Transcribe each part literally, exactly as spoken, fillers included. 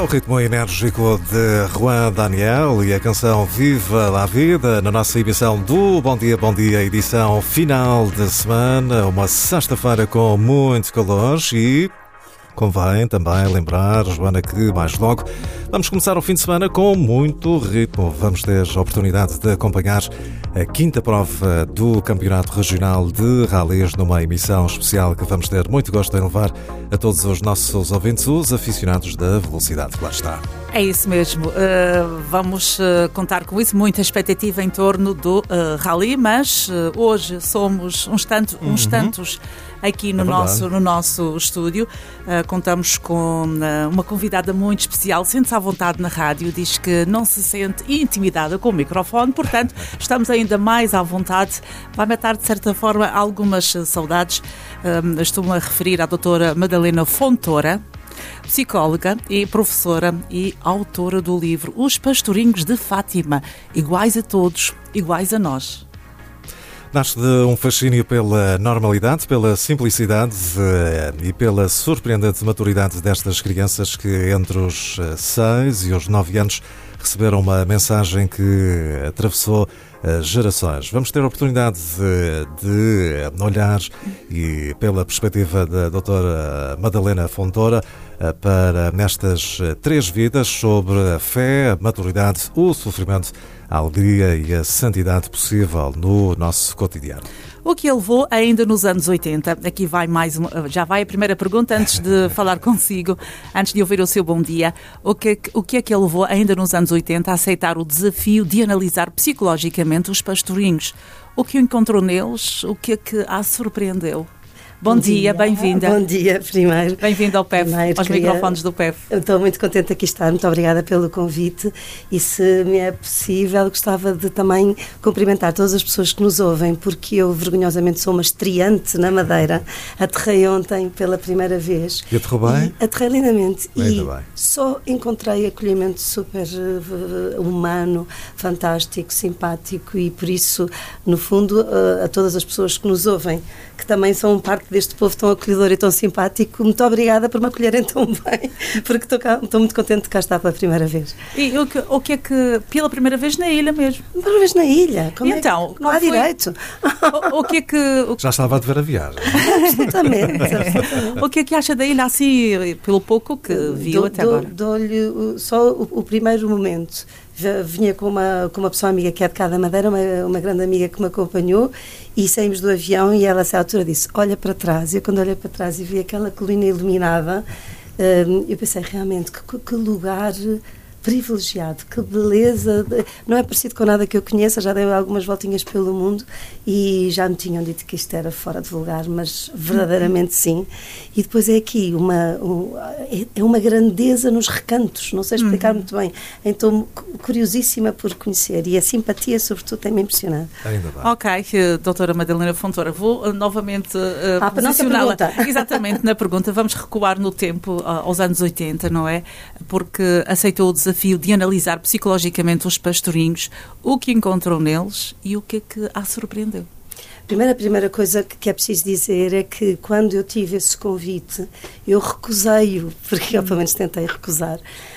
o ritmo enérgico de Juan Daniel e a canção Viva la Vida na nossa emissão do Bom Dia, Bom Dia, edição final de semana, uma sexta-feira com muito calor e convém também lembrar, Joana, que mais logo vamos começar o fim de semana com muito ritmo. Vamos ter a oportunidade de acompanhar a quinta prova do Campeonato Regional de Rallys numa emissão especial que vamos ter muito gosto em levar a todos os nossos ouvintes, os aficionados da velocidade. Lá está. É isso mesmo. Uh, vamos uh, contar com isso. Muita expectativa em torno do uh, Rally, mas uh, hoje somos uns, tanto, uns uhum. tantos aqui no, é nosso, no nosso estúdio. Uh, contamos com uh, uma convidada muito especial. Sente-se à vontade na rádio, diz que não se sente intimidada com o microfone, portanto, estamos ainda mais à vontade. Vai matar, de certa forma, algumas saudades. Uh, estou-me a referir à doutora Madalena Fontoura, psicóloga e professora e autora do livro Os Pastorinhos de Fátima, iguais a todos, iguais a nós. Nasce de um fascínio pela normalidade, pela simplicidade e pela surpreendente maturidade destas crianças que entre os seis e os nove anos receberam uma mensagem que atravessou gerações. Vamos ter a oportunidade de, de olhar e pela perspectiva da doutora Madalena Fontoura para nestas três vidas sobre a fé, a maturidade, o sofrimento, a alegria e a santidade possível no nosso cotidiano. O que a levou ainda nos anos oitenta? Aqui vai mais uma, já vai a primeira pergunta antes de falar consigo, antes de ouvir o seu bom dia. O que, o que é que a levou ainda nos anos oitenta a aceitar o desafio de analisar psicologicamente os pastorinhos? O que encontrou neles? O que é que a surpreendeu? Bom, bom dia, dia. Bem-vinda. Bom dia, primeiro. Bem-vinda ao P E F, primeiro, aos queria... microfones do P E F. Eu estou muito contente de aqui estar, muito obrigada pelo convite e, se me é possível, gostava de também cumprimentar todas as pessoas que nos ouvem, porque eu, vergonhosamente, sou uma estreante na Madeira. Aterrei ontem pela primeira vez. E aterrou bem? E aterrei lindamente. Bem, e bem. Só encontrei acolhimento super uh, humano, fantástico, simpático e, por isso, no fundo, uh, a todas as pessoas que nos ouvem, que também são parte deste povo tão acolhedor e tão simpático, muito obrigada por me acolherem tão bem, porque estou, cá, estou muito contente de cá estar pela primeira vez. E o que, o que é que, pela primeira vez na ilha mesmo? Primeira vez na ilha? Como então, é que, não há foi? Direito. O, o que é que... O... Já estava a dever a viagem. absolutamente, absolutamente. O que é que acha da ilha assim, pelo pouco que viu do, até do, agora? Dou-lhe só o, o primeiro momento. Vinha com uma, com uma pessoa amiga que é de cá da Madeira, uma, uma grande amiga que me acompanhou, e saímos do avião e ela, a essa altura, disse, olha para trás. E eu, quando olhei para trás e vi aquela colina iluminada, um, eu pensei, realmente, que, que lugar privilegiado, que beleza, não é parecido com nada que eu conheça, já dei algumas voltinhas pelo mundo e já me tinham dito que isto era fora de lugar, mas verdadeiramente sim. E depois é aqui uma, um, é uma grandeza nos recantos, não sei explicar uhum. muito bem, então curiosíssima por conhecer e a simpatia sobretudo tem-me impressionado. Ainda bem. Ok, doutora Madalena Fontoura, vou uh, novamente uh, ah, posicioná-la exatamente na pergunta, vamos recuar no tempo uh, aos anos oitenta, não é? Porque aceitou o desafio de analisar psicologicamente os pastorinhos, o que encontrou neles e o que é que a surpreendeu? Primeiro, a primeira coisa que é preciso dizer é que quando eu tive esse convite, eu recusei-o, porque eu pelo menos tentei recusar,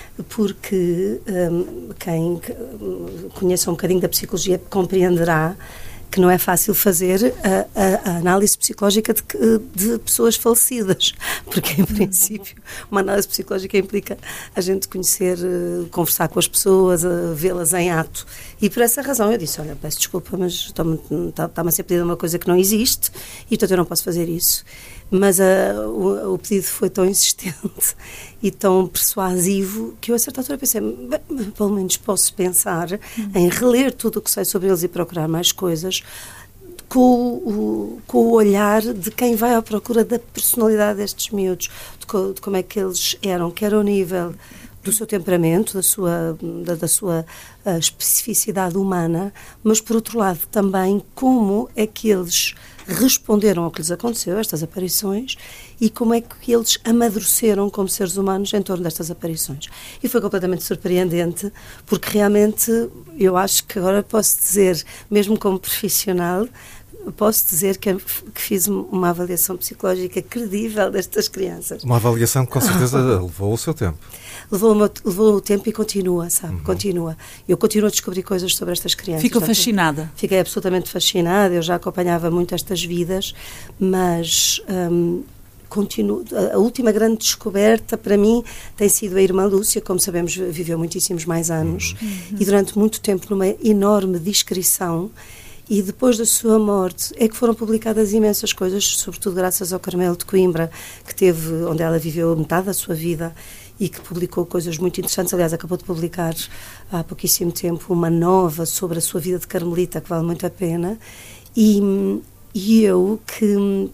porque um, quem conheça um bocadinho da psicologia compreenderá que não é fácil fazer a, a, a análise psicológica de, de pessoas falecidas, porque, em princípio, uma análise psicológica implica a gente conhecer, conversar com as pessoas, vê-las em ato. E por essa razão eu disse, olha, peço desculpa, mas está-me a ser pedida uma coisa que não existe e, portanto, eu não posso fazer isso. Mas a, o, o pedido foi tão insistente e tão persuasivo que eu a certa altura pensei, bem, pelo menos posso pensar hum. em reler tudo o que sei sobre eles e procurar mais coisas com o, com o olhar de quem vai à procura da personalidade destes miúdos, de, co, de como é que eles eram, quer ao nível do seu temperamento, da sua, da, da sua uh, especificidade humana, mas por outro lado também como é que eles responderam ao que lhes aconteceu, estas aparições, e como é que eles amadureceram como seres humanos em torno destas aparições. E foi completamente surpreendente, porque realmente eu acho que agora posso dizer, mesmo como profissional, posso dizer que, que fiz uma avaliação psicológica credível destas crianças. Uma avaliação que com certeza levou o seu tempo. Levou, levou o tempo e continua, sabe? Uhum. Continua. Eu continuo a descobrir coisas sobre estas crianças. Ficou fascinada? Fiquei absolutamente fascinada. Eu já acompanhava muito estas vidas, mas hum, continuo. A última grande descoberta para mim tem sido a irmã Lúcia. Como sabemos, viveu muitíssimos mais anos uhum. e durante muito tempo numa enorme discrição. E depois da sua morte é que foram publicadas imensas coisas, sobretudo graças ao Carmelo de Coimbra, que teve, onde ela viveu metade da sua vida e que publicou coisas muito interessantes. Aliás, acabou de publicar há pouquíssimo tempo uma nova sobre a sua vida de carmelita, que vale muito a pena. E, e eu, que uh,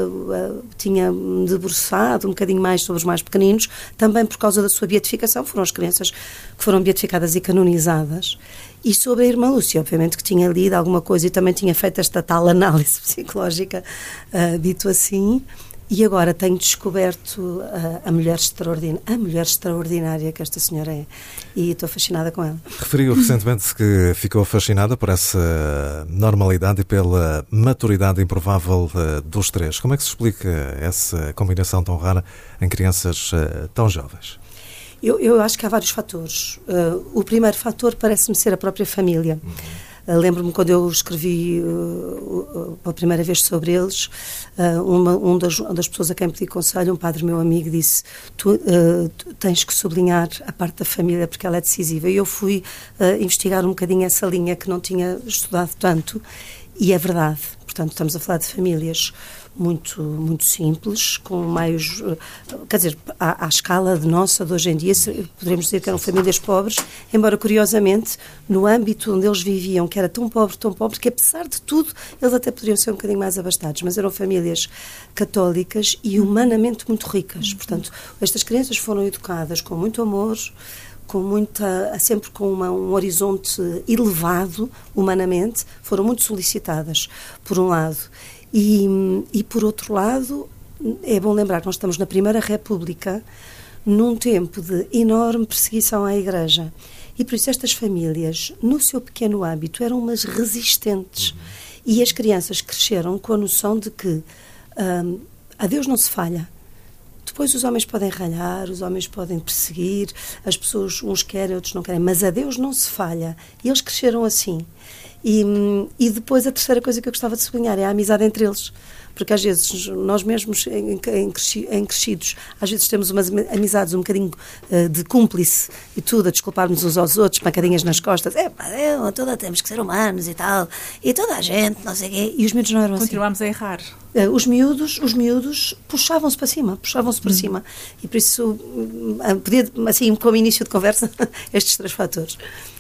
uh, tinha me debruçado um bocadinho mais sobre os mais pequeninos, também por causa da sua beatificação, foram as crianças que foram beatificadas e canonizadas. E sobre a irmã Lúcia, obviamente que tinha lido alguma coisa e também tinha feito esta tal análise psicológica, uh, dito assim, e agora tenho descoberto uh, a, mulher extraordinária, a mulher extraordinária que esta senhora é, e estou fascinada com ela. Referiu recentemente que ficou fascinada por essa normalidade e pela maturidade improvável uh, dos três. Como é que se explica essa combinação tão rara em crianças uh, tão jovens? Eu, eu acho que há vários fatores. Uh, o primeiro fator parece-me ser a própria família. Uh, lembro-me quando eu escrevi uh, uh, pela primeira vez sobre eles, uh, uma, um das, uma das pessoas a quem pedi conselho, um padre meu amigo, disse: tu, uh, tu tens que sublinhar a parte da família porque ela é decisiva. E eu fui uh, investigar um bocadinho essa linha que não tinha estudado tanto, e é verdade. Portanto, estamos a falar de famílias muito, muito simples, com meios, quer dizer, à, à escala de nossa de hoje em dia, poderíamos dizer que eram famílias pobres, embora, curiosamente, no âmbito onde eles viviam, que era tão pobre, tão pobre, que apesar de tudo, eles até poderiam ser um bocadinho mais abastados, mas eram famílias católicas e humanamente muito ricas. Portanto, estas crianças foram educadas com muito amor, com muita, sempre com uma, um horizonte elevado, humanamente, foram muito solicitadas, por um lado. E, e, por outro lado, é bom lembrar que nós estamos na Primeira República, num tempo de enorme perseguição à Igreja. E por isso estas famílias, no seu pequeno âmbito, eram umas resistentes. E as crianças cresceram com a noção de que hum, a Deus não se falha. Depois os homens podem ralhar, os homens podem perseguir, as pessoas, uns querem, outros não querem, mas a Deus não se falha. E eles cresceram assim. E, e depois a terceira coisa que eu gostava de sublinhar é a amizade entre eles. Porque às vezes nós mesmos em, em, em crescidos, às vezes temos umas amizades um bocadinho uh, de cúmplice e tudo, a desculparmos uns aos outros, pancadinhas nas costas, é pá, eu, toda, temos que ser humanos e tal, e toda a gente, não sei o quê, e os miúdos não eram assim. Continuamos a errar. Uh, os miúdos, os miúdos puxavam-se para cima, puxavam-se para hum. cima, e por isso, uh, podia, assim, como início de conversa, estes três fatores.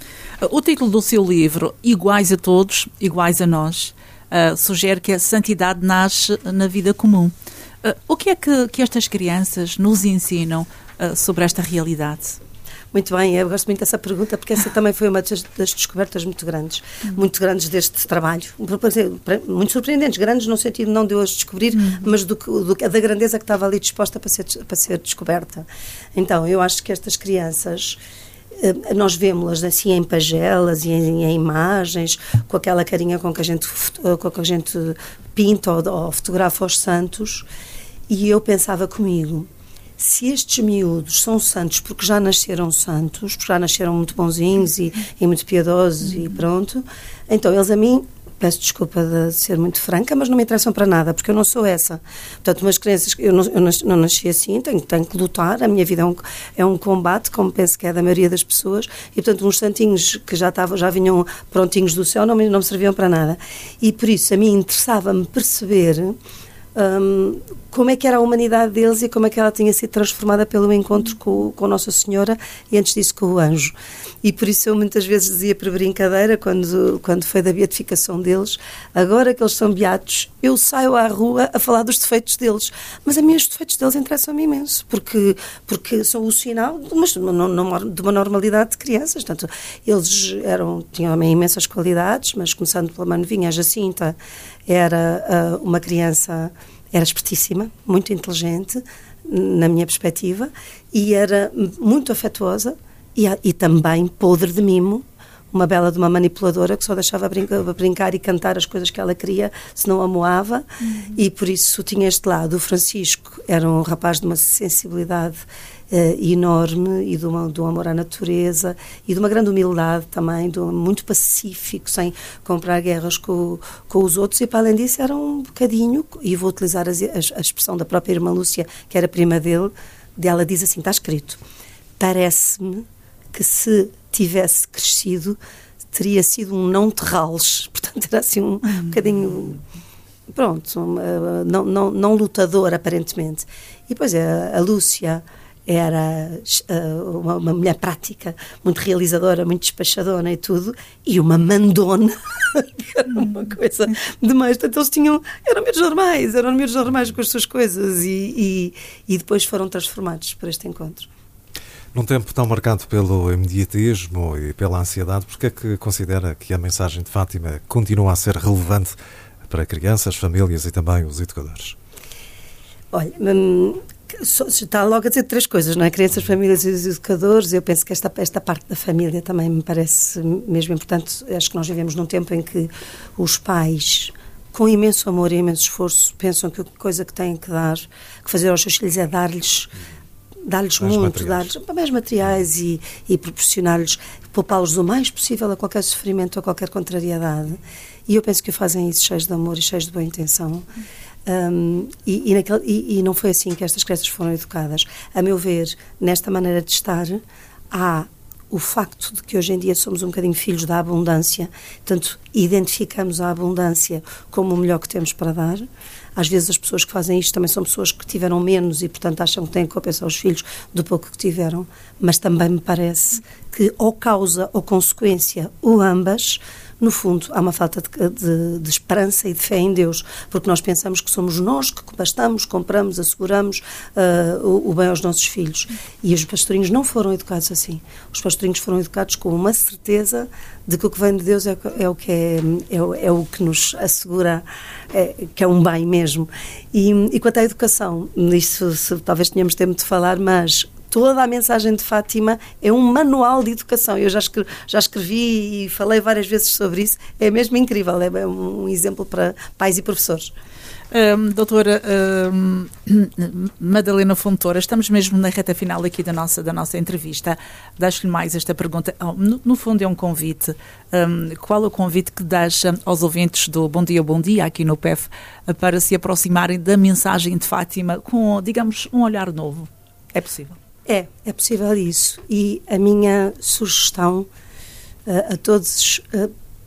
O título do seu livro, Iguais a Todos, Iguais a Nós, uh, sugere que a santidade nasce na vida comum. Uh, o que é que, que estas crianças nos ensinam uh, sobre esta realidade? Muito bem, eu gosto muito dessa pergunta porque essa também foi uma das, das descobertas muito grandes, uhum. muito grandes deste trabalho, muito surpreendentes, grandes no sentido não de eu as descobrir, uhum. mas do, do, da grandeza que estava ali disposta para ser, para ser descoberta. Então, eu acho que estas crianças, nós vemos-las assim em pagelas e em, em imagens, com aquela carinha com que a gente, com que a gente pinta ou, ou fotografa os santos, e eu pensava comigo, se estes miúdos são santos porque já nasceram santos, porque já nasceram muito bonzinhos e, e muito piedosos uhum. e pronto, então eles a mim, peço desculpa de ser muito franca, mas não me interessam para nada, porque eu não sou essa. Portanto, umas crianças, eu não, eu não nasci assim, tenho, tenho que lutar, a minha vida é um, é um combate, como penso que é da maioria das pessoas, e portanto uns santinhos que já, tavam, já vinham prontinhos do céu não me, não me serviam para nada. E por isso a mim interessava-me perceber Um, como é que era a humanidade deles e como é que ela tinha sido transformada pelo encontro com, com Nossa Senhora e antes disso com o anjo. E por isso eu muitas vezes dizia por brincadeira, quando, quando foi da beatificação deles, agora que eles são beatos, eu saio à rua a falar dos defeitos deles, mas a mim os defeitos deles interessam-me imenso, porque, porque são o sinal de uma, de uma normalidade de crianças. Portanto, eles eram, tinham imensas qualidades, mas começando pela Manovinha, a Jacinta era uh, uma criança, era espertíssima, muito inteligente, na minha perspectiva, e era muito afetuosa e, e também podre de mimo, uma bela de uma manipuladora que só deixava brincar, brincar e cantar as coisas que ela queria, se não a moava, uhum. e por isso tinha este lado. O Francisco era um rapaz de uma sensibilidade uh, enorme e de, uma, de um amor à natureza e de uma grande humildade também, de um, muito pacífico, sem comprar guerras com, com os outros, e para além disso era um bocadinho, e vou utilizar a, a, a expressão da própria irmã Lúcia, que era prima dele, dela diz assim, está escrito, parece-me que se tivesse crescido teria sido um não terrales, portanto era assim um, um bocadinho, pronto, um, uh, não, não, não lutador aparentemente. E depois a, a Lúcia era uh, uma, uma mulher prática, muito realizadora, muito despachadora e tudo, e uma mandona, era uma coisa demais. Portanto, eles tinham, eram meros normais, eram meros normais com as suas coisas, e, e, e depois foram transformados por este encontro. Num tempo tão marcado pelo imediatismo e pela ansiedade, porque é que considera que a mensagem de Fátima continua a ser relevante para crianças, famílias e também os educadores? Olha, hum, está logo a dizer três coisas, não é? Crianças, famílias e os educadores. Eu penso que esta, esta parte da família também me parece mesmo importante. Acho que nós vivemos num tempo em que os pais, com imenso amor e imenso esforço, pensam que a coisa que têm que dar, que fazer aos seus filhos é dar-lhes dar-lhes muito, dar-lhes mais materiais e, e proporcionar-lhes, poupá-los o mais possível a qualquer sofrimento, a qualquer contrariedade. E eu penso que o fazem isso cheios de amor e cheios de boa intenção. Um, e, e, naquele, e, e não foi assim que estas crianças foram educadas. A meu ver, nesta maneira de estar, há o facto de que hoje em dia somos um bocadinho filhos da abundância, portanto, identificamos a abundância como o melhor que temos para dar. Às vezes as pessoas que fazem isto também são pessoas que tiveram menos e, portanto, acham que têm que compensar os filhos do pouco que tiveram, mas também me parece que, ou causa ou consequência, ou ambas, no fundo, há uma falta de, de, de esperança e de fé em Deus, porque nós pensamos que somos nós que bastamos, compramos, asseguramos uh, o, o bem aos nossos filhos. E os pastorinhos não foram educados assim. Os pastorinhos foram educados com uma certeza de que o que vem de Deus é, é, o, que é, é, é o que nos assegura, é, que é um bem mesmo. E, e quanto à educação, isso se, talvez tenhamos tempo de falar, mas toda a mensagem de Fátima é um manual de educação. Eu já escrevi, já escrevi e falei várias vezes sobre isso. É mesmo incrível, é um exemplo para pais e professores. Um, doutora um, Madalena Fontoura, estamos mesmo na reta final aqui da nossa, da nossa entrevista. Deixo-lhe mais esta pergunta. Oh, no, no fundo é um convite. Um, qual é o convite que deixa aos ouvintes do Bom Dia, Bom Dia, aqui no P E F, para se aproximarem da mensagem de Fátima com, digamos, um olhar novo? É possível? É, é possível isso. E a minha sugestão uh, a todos, uh,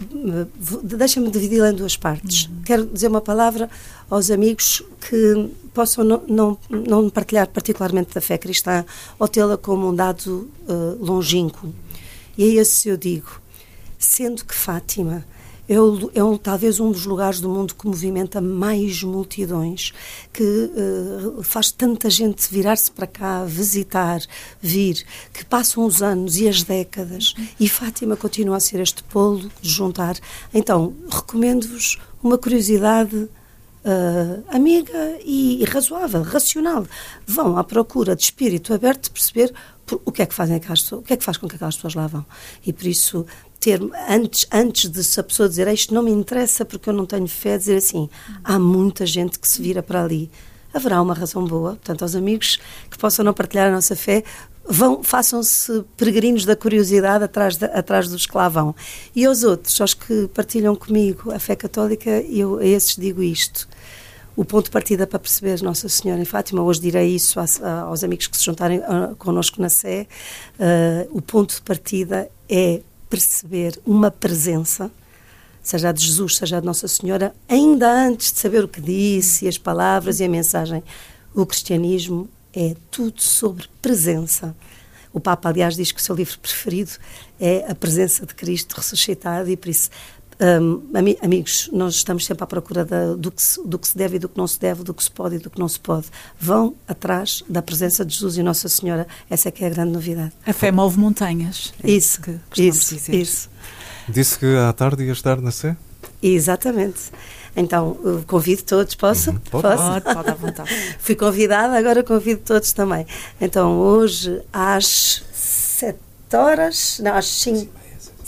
uh, deixa-me dividi-la em duas partes. Uhum. Quero dizer uma palavra aos amigos que possam não, não, não partilhar particularmente da fé cristã ou tê-la como um dado uh, longínquo. E a esse eu digo, sendo que Fátima é, o, é um, talvez um dos lugares do mundo que movimenta mais multidões, que uh, faz tanta gente virar-se para cá, visitar, vir, que passam os anos e as décadas, e Fátima continua a ser este polo de juntar. Então, recomendo-vos uma curiosidade Uh, amiga e, e razoável, racional. Vão à procura de espírito aberto de perceber por, o que é que fazem aquelas pessoas, o que é que faz com que aquelas pessoas lá vão. E por isso, ter, antes, antes de se a pessoa dizer isto não me interessa porque eu não tenho fé, dizer assim, há muita gente que se vira para ali. Haverá uma razão boa. Portanto, aos amigos que possam não partilhar a nossa fé, vão, façam-se peregrinos da curiosidade atrás, de, atrás dos que lá vão. E aos outros, aos que partilham comigo a fé católica, eu a esses digo isto. O ponto de partida para perceber Nossa Senhora em Fátima, hoje direi isso aos, aos amigos que se juntarem uh, connosco na Sé, uh, o ponto de partida é perceber uma presença, seja a de Jesus, seja a de Nossa Senhora, ainda antes de saber o que disse, e as palavras e a mensagem. O cristianismo é tudo sobre presença. O Papa, aliás, diz que o seu livro preferido é A Presença de Cristo Ressuscitado, e por isso, um, ami- amigos, nós estamos sempre à procura da, do, que se, do que se deve e do que não se deve, do que se pode e do que não se pode. Vão atrás da presença de Jesus e Nossa Senhora. Essa é que é a grande novidade. A fé move montanhas. É isso, que costumamos isso, dizer. isso. Disse que à tarde ia estar na Sé? Exatamente. Então, convido todos, posso? Uhum, pode. Posso? Pode, pode à vontade. Fui convidada, agora convido todos também. Então, hoje, às sete horas, não, às cinco,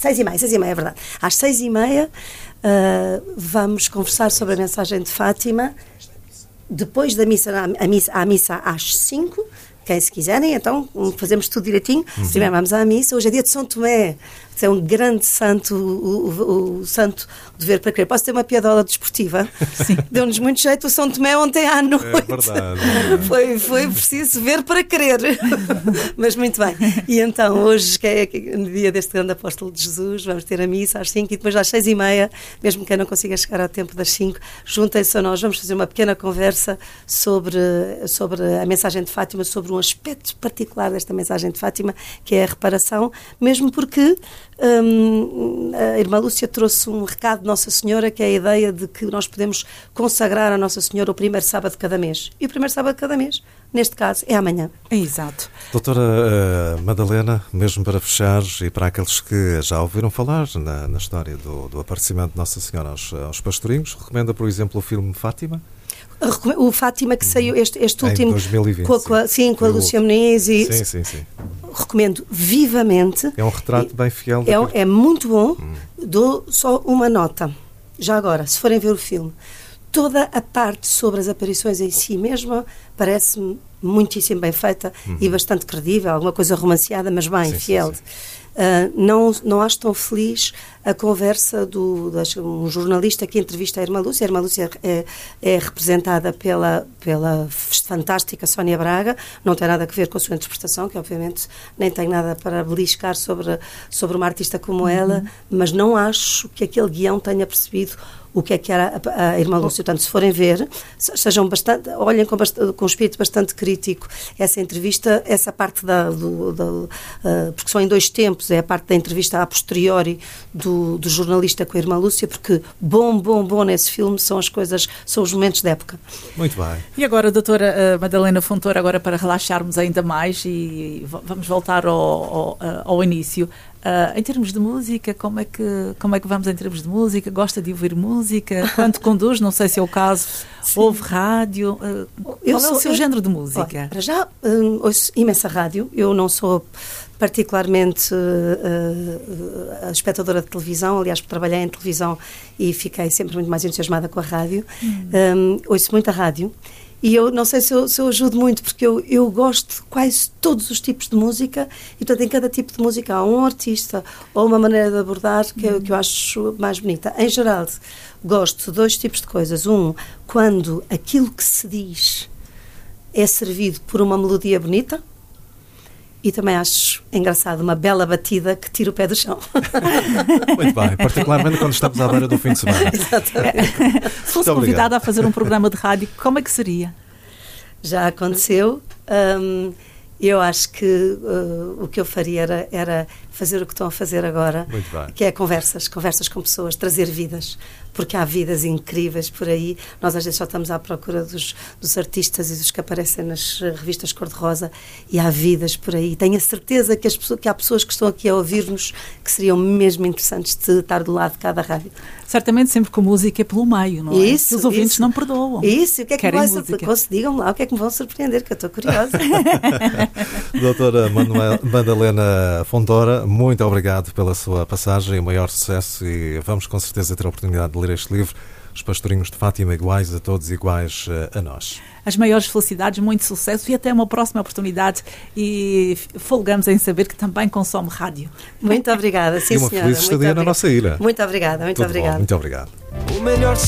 seis e meia, seis e meia, é verdade. Às seis e meia uh, vamos conversar sobre a mensagem de Fátima. Depois da missa, a missa, a missa às cinco, quem se quiserem, então fazemos tudo direitinho. Uhum. Primeiro vamos à missa. Hoje é dia de São Tomé, é um grande santo, o, o, o santo de ver para crer. Posso ter uma piadola desportiva? Sim. Deu-nos muito jeito o São Tomé ontem à noite. É verdade. Foi, foi preciso ver para crer. Mas muito bem. E então, hoje, que é no dia deste grande apóstolo de Jesus, vamos ter a missa às cinco e depois às seis e meia, mesmo quem não consiga chegar ao tempo das cinco, juntem-se a nós. Vamos fazer uma pequena conversa sobre, sobre a mensagem de Fátima, sobre um aspecto particular desta mensagem de Fátima, que é a reparação, mesmo porque Hum, a irmã Lúcia trouxe um recado de Nossa Senhora, que é a ideia de que nós podemos consagrar a Nossa Senhora o primeiro sábado de cada mês. E o primeiro sábado de cada mês, neste caso, é amanhã. É exato. Doutora uh, Madalena, mesmo para fechar, e para aqueles que já ouviram falar na, na história do, do aparecimento de Nossa Senhora aos, aos pastorinhos, recomenda, por exemplo, o filme Fátima? O Fátima, que saiu este, este último... Em dois mil e vinte. Com a, com a, sim, com a Lúcia Muniz. E, sim, sim, sim. Recomendo vivamente. É um retrato bem fiel. É, daquilo... é muito bom. Hum. Dou só uma nota. Já agora, se forem ver o filme, toda a parte sobre as aparições em si mesma parece-me muitíssimo bem feita uhum. e bastante credível. Alguma coisa romanceada, mas bem, sim, fiel. Sim, sim. Uh, não, não acho tão feliz a conversa do das, um jornalista que entrevista a irmã Lúcia. A irmã Lúcia é, é representada pela, pela fantástica Sónia Braga, não tem nada a ver com a sua interpretação, que obviamente nem tem nada para beliscar sobre, sobre uma artista como uhum. ela, mas não acho que aquele guião tenha percebido o que é que era a, a irmã Lúcia. Portanto, se forem ver, sejam bastante, olhem com, bastante, com um espírito bastante crítico essa entrevista, essa parte da, do, da uh, porque são em dois tempos, é a parte da entrevista a posteriori do, do jornalista com a irmã Lúcia, porque bom, bom, bom nesse filme são as coisas, são os momentos da época. Muito bem. E agora, doutora uh, Madalena Fontoura, agora para relaxarmos ainda mais e vamos voltar ao, ao, ao início. Uh, em termos de música, como é, que, como é que vamos em termos de música? Gosta de ouvir música? Quando conduz, não sei se é o caso, sim. Ouve rádio? Uh, qual eu é sou, o seu eu, género de música? Olha, para já, um, ouço imensa rádio. Eu não sou particularmente uh, uh, espectadora de televisão, aliás, trabalhei em televisão e fiquei sempre muito mais entusiasmada com a rádio. Hum. Um, ouço muita rádio. E eu não sei se eu, se eu ajudo muito, porque eu, eu gosto de quase todos os tipos de música e, portanto, em cada tipo de música há um artista ou uma maneira de abordar que, uhum. que eu acho mais bonita. Em geral, gosto de dois tipos de coisas. Um, quando aquilo que se diz é servido por uma melodia bonita, e também acho engraçado uma bela batida que tira o pé do chão. Muito bem, particularmente quando estamos à beira do fim de semana. Exatamente. Se fosse convidada a fazer um programa de rádio, como é que seria? Já aconteceu. Um, eu acho que uh, o que eu faria era, era fazer o que estão a fazer agora, que é conversas, conversas com pessoas, trazer vidas, porque há vidas incríveis por aí. Nós às vezes só estamos à procura dos, dos artistas e dos que aparecem nas revistas cor-de-rosa, e há vidas por aí. Tenho a certeza que, as pessoas, que há pessoas que estão aqui a ouvir-nos que seriam mesmo interessantes de estar do lado de cada rádio. Certamente sempre com música é pelo meio, não é? Isso, os ouvintes isso. não perdoam. Isso, o que é que Querem me vai surpreender? Digam-me lá o que é que me vão surpreender, que eu estou curiosa. Doutora Manuel, Madalena Fontoura, muito obrigado pela sua passagem, o maior sucesso, e vamos com certeza ter a oportunidade de ler este livro, Os Pastorinhos de Fátima, iguais a todos, iguais a nós. As maiores felicidades, muito sucesso e até uma próxima oportunidade, e folgamos em saber que também consome rádio. Muito obrigada, sim, e uma senhora. feliz estadia na nossa ilha. Muito obrigada, muito Tudo obrigada. Bom, muito obrigado. O melhor